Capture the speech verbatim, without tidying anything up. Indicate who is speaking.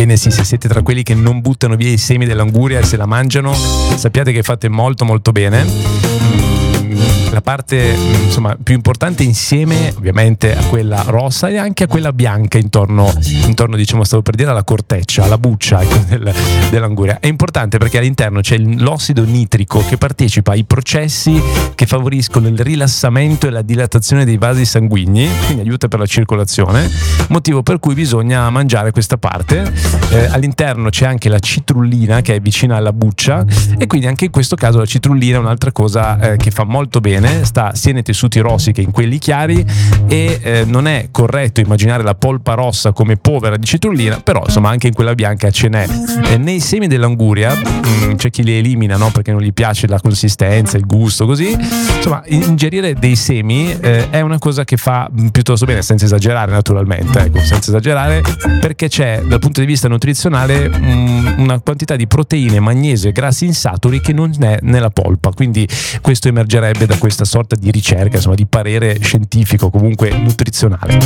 Speaker 1: Ebbene sì, se siete tra quelli che non buttano via i semi dell'anguria e se la mangiano, sappiate che fate molto molto bene. La parte insomma più importante insieme ovviamente a quella rossa e anche a quella bianca intorno, intorno diciamo stavo per dire alla corteccia, alla buccia, ecco, del, dell'anguria. È importante perché all'interno c'è l'ossido nitrico che partecipa ai processi che favoriscono il rilassamento e la dilatazione dei vasi sanguigni, quindi aiuta per la circolazione, motivo per cui bisogna mangiare questa parte. Eh, all'interno c'è anche la citrullina che è vicina alla buccia e quindi anche in questo caso la citrullina è un'altra cosa eh, che fa molto bene, sta sia nei tessuti rossi che in quelli chiari e eh, non è corretto immaginare la polpa rossa come povera di citrullina, però insomma anche in quella bianca ce n'è. Eh, nei semi dell'anguria mh, c'è chi li elimina, no? Perché non gli piace la consistenza, il gusto, così. Insomma, ingerire dei semi eh, è una cosa che fa piuttosto bene, senza esagerare naturalmente, ecco, senza esagerare, perché c'è dal punto di vista nutrizionale mh, una quantità di proteine, magnesio e grassi insaturi che non è nella polpa, quindi questo emergerebbe da questa sorta di ricerca, insomma, di parere scientifico, comunque nutrizionale.